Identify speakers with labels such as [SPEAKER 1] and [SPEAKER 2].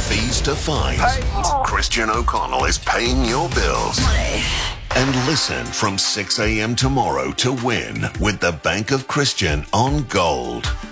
[SPEAKER 1] fees to fines. Christian O'Connell is paying your bills. And listen from 6 a.m. tomorrow to win with the Bank of Christian on Gold.